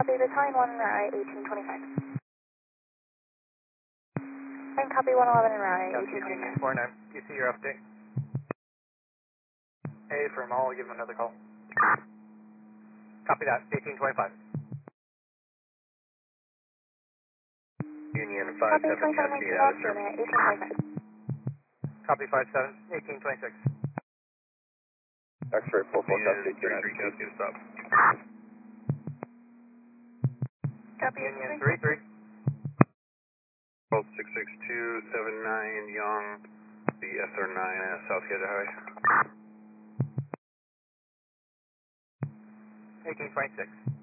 copy, battalion 1 en route 1825. And copy 111 en route Copy, Union 1825. 49. You see your update? A from all, give him another call. Copy that, 1825. Union Copy 57 2719 Cascade out of Golf service. unit 1825. Copy 57, 1826. X-ray 44 Cascade, 33 Cascade, stop. Copy Union 33. 33. 66279 Young, the SR9 South Gator Highway. 1826.